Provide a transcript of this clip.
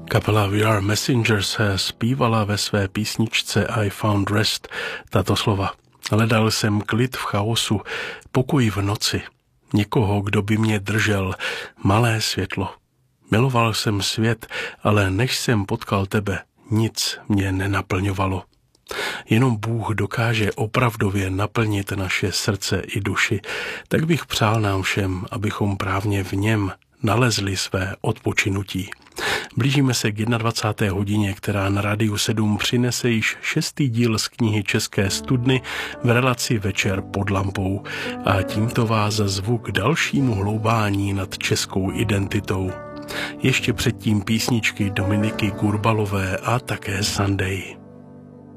Kapela We Are Messengers zpívala ve své písničce I Found Rest tato slova. Hledal jsem klid v chaosu, pokoj v noci, někoho, kdo by mě držel, malé světlo. Miloval jsem svět, ale než jsem potkal tebe, nic mě nenaplňovalo. Jenom Bůh dokáže opravdově naplnit naše srdce i duši, tak bych přál nám všem, abychom právě v něm nalezli své odpočinutí. Blížíme se k 21. hodině, která na Rádiu 7 přinese již 6. díl z knihy České studny v relaci Večer pod lampou a tímto vás zvu k dalšímu hloubání nad českou identitou. Ještě předtím písničky Dominiky Gurbalové a také Sunday.